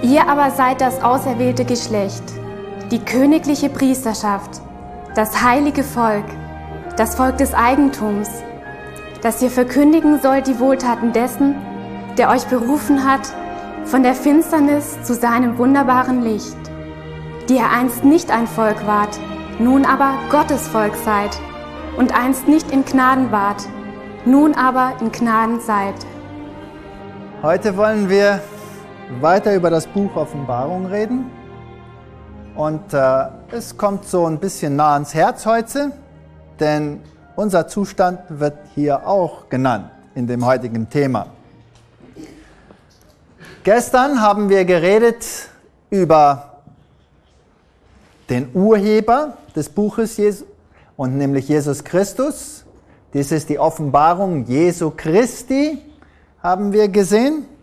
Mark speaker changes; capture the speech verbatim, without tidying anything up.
Speaker 1: Ihr aber seid das auserwählte Geschlecht, die königliche Priesterschaft, das heilige Volk, das Volk des Eigentums, dass ihr verkündigen sollt die Wohltaten dessen, der euch berufen hat, von der Finsternis zu seinem wunderbaren Licht, die ihr einst nicht ein Volk wart, nun aber Gottes Volk seid, und einst nicht in Gnaden wart, nun aber in Gnaden seid.
Speaker 2: Heute wollen wir weiter über das Buch Offenbarung reden. Und äh, es kommt so ein bisschen nah ans Herz heute, denn unser Zustand wird hier auch genannt in dem heutigen Thema. Gestern haben wir geredet über den Urheber des Buches Jesu, und nämlich Jesus Christus. Dies ist die Offenbarung Jesu Christi, haben wir gesehen.